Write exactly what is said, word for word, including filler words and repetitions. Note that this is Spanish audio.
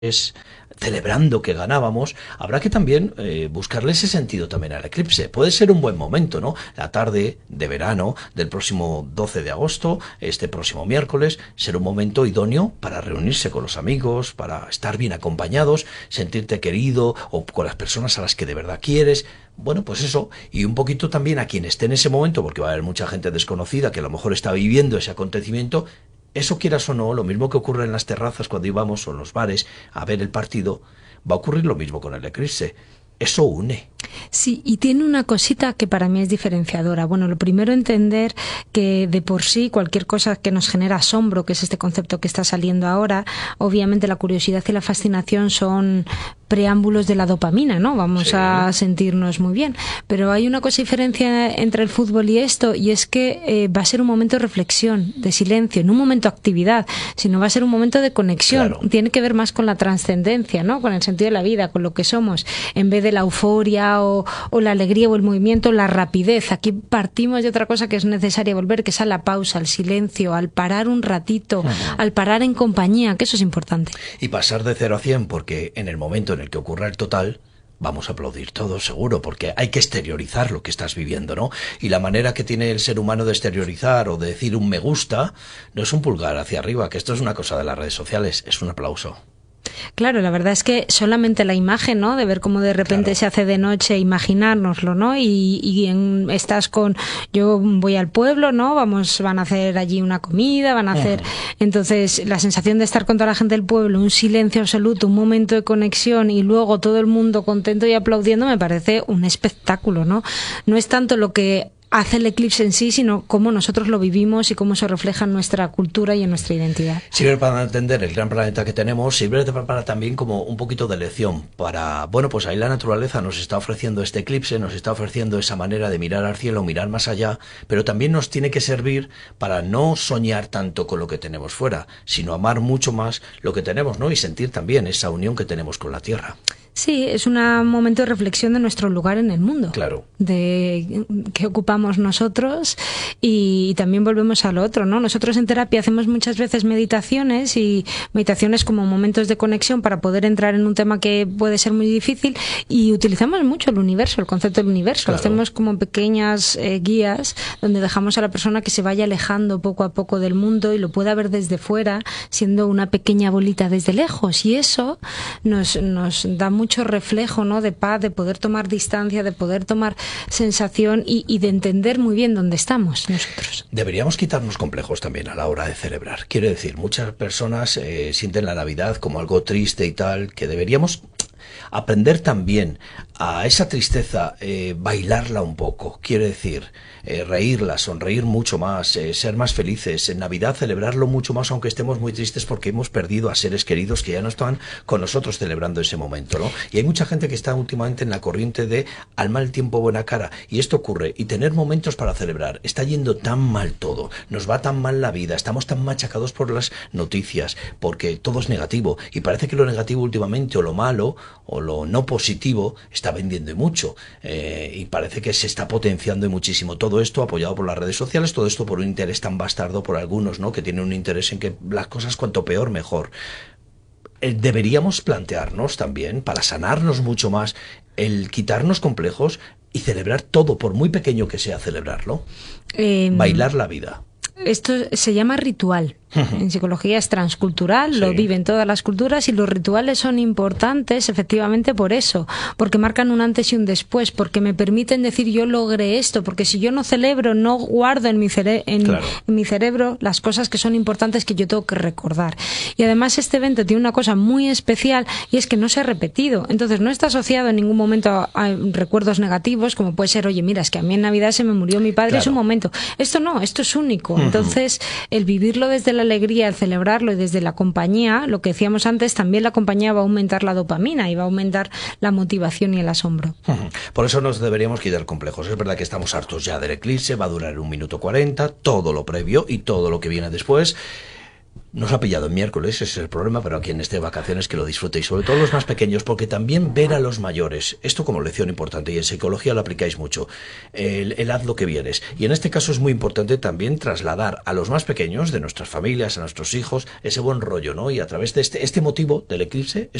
celebrando que ganábamos, habrá que también eh, buscarle ese sentido también al eclipse. Puede ser un buen momento, ¿no? La tarde de verano del próximo doce de agosto, este próximo miércoles, ser un momento idóneo para reunirse con los amigos, para estar bien acompañados, sentirte querido o con las personas a las que de verdad quieres. Bueno, pues eso, y un poquito también a quien esté en ese momento, porque va a haber mucha gente desconocida que a lo mejor está viviendo ese acontecimiento. Eso, quieras o no, lo mismo que ocurre en las terrazas cuando íbamos o en los bares a ver el partido, va a ocurrir lo mismo con el eclipse. Eso une. Sí, y tiene una cosita que para mí es diferenciadora. Bueno, lo primero, entender que de por sí cualquier cosa que nos genera asombro, que es este concepto que está saliendo ahora, obviamente la curiosidad y la fascinación son preámbulos de la dopamina, ¿no? Vamos sí. a sentirnos muy bien. Pero hay una cosa diferencia entre el fútbol y esto, y es que eh, va a ser un momento de reflexión, de silencio, no un momento de actividad, sino va a ser un momento de conexión. Claro. Tiene que ver más con la trascendencia, ¿no? Con el sentido de la vida, con lo que somos, en vez de la euforia o, o la alegría o el movimiento, la rapidez. Aquí partimos de otra cosa que es necesaria volver, que es a la pausa, al silencio, al parar un ratito, uh-huh. al parar en compañía, que eso es importante. Y pasar de cero a cien, porque en el momento en el que ocurra el total, vamos a aplaudir todos, seguro, porque hay que exteriorizar lo que estás viviendo, ¿no? Y la manera que tiene el ser humano de exteriorizar o de decir un me gusta no es un pulgar hacia arriba, que esto es una cosa de las redes sociales, es un aplauso. Claro, la verdad es que solamente la imagen, ¿no? De ver cómo de repente claro. se hace de noche, imaginárnoslo, ¿no? Y, y en, estás con, yo voy al pueblo, ¿no? Vamos, van a hacer allí una comida, van a hacer, uh-huh. entonces la sensación de estar con toda la gente del pueblo, un silencio absoluto, un momento de conexión y luego todo el mundo contento y aplaudiendo, me parece un espectáculo, ¿no? No es tanto lo que hace el eclipse en sí, sino cómo nosotros lo vivimos y cómo se refleja en nuestra cultura y en nuestra identidad. Sirve para entender el gran planeta que tenemos, sirve para también como un poquito de lección, para, bueno, pues ahí la naturaleza nos está ofreciendo este eclipse, nos está ofreciendo esa manera de mirar al cielo, mirar más allá, pero también nos tiene que servir para no soñar tanto con lo que tenemos fuera, sino amar mucho más lo que tenemos, ¿no? Y sentir también esa unión que tenemos con la Tierra. Sí, es un momento de reflexión de nuestro lugar en el mundo. Claro. De qué ocupamos nosotros y también volvemos al otro, ¿no? Nosotros en terapia hacemos muchas veces meditaciones y meditaciones como momentos de conexión para poder entrar en un tema que puede ser muy difícil y utilizamos mucho el universo, el concepto del universo. Claro. Hacemos como pequeñas eh, guías donde dejamos a la persona que se vaya alejando poco a poco del mundo y lo pueda ver desde fuera, siendo una pequeña bolita desde lejos, y eso nos, nos da mucho reflejo, ¿no? De paz, de poder tomar distancia, de poder tomar sensación y, y de entender muy bien dónde estamos nosotros. Deberíamos quitarnos complejos también a la hora de celebrar. Quiero decir, muchas personas eh, sienten la Navidad como algo triste y tal, que deberíamos aprender también a esa tristeza, eh, bailarla un poco. Quiero decir, eh, reírla, sonreír mucho más, eh, ser más felices. En Navidad celebrarlo mucho más, aunque estemos muy tristes porque hemos perdido a seres queridos que ya no están con nosotros celebrando ese momento, ¿no? Y hay mucha gente que está últimamente en la corriente de al mal tiempo buena cara. Y esto ocurre. Y tener momentos para celebrar. Está yendo tan mal todo. Nos va tan mal la vida. Estamos tan machacados por las noticias. Porque todo es negativo. Y parece que lo negativo últimamente, o lo malo, o lo no positivo, está vendiendo mucho. Eh, y parece que se está potenciando muchísimo. Todo esto apoyado por las redes sociales, todo esto por un interés tan bastardo por algunos, ¿no? Que tienen un interés en que las cosas cuanto peor, mejor. Eh, deberíamos plantearnos también, para sanarnos mucho más, el quitarnos complejos y celebrar todo, por muy pequeño que sea, celebrarlo. Eh, Bailar la vida. Esto se llama ritual. En psicología es transcultural, sí. Lo viven todas las culturas y los rituales son importantes efectivamente por eso, porque marcan un antes y un después, porque me permiten decir yo logré esto, porque si yo no celebro, no guardo en mi, cere en, claro. en mi cerebro las cosas que son importantes que yo tengo que recordar. Y además este evento tiene una cosa muy especial y es que no se ha repetido, entonces no está asociado en ningún momento a, a recuerdos negativos, como puede ser, oye, mira, es que a mí en Navidad se me murió mi padre, claro. Es un momento. Esto no, esto es único. Uh-huh. Entonces el vivirlo desde la alegría, al celebrarlo y desde la compañía, lo que decíamos antes, también la compañía va a aumentar la dopamina y va a aumentar la motivación y el asombro. Por eso nos deberíamos quitar complejos. Es verdad que estamos hartos ya del eclipse, va a durar un minuto cuarenta, todo lo previo y todo lo que viene después. Nos ha pillado en miércoles, ese es el problema, pero a quien esté de vacaciones que lo disfrute, y sobre todo los más pequeños, porque también ver a los mayores, esto como lección importante, y en psicología lo aplicáis mucho, el, el haz lo que vienes. Y en este caso es muy importante también trasladar a los más pequeños de nuestras familias, a nuestros hijos, ese buen rollo, ¿no? Y a través de este, este motivo del eclipse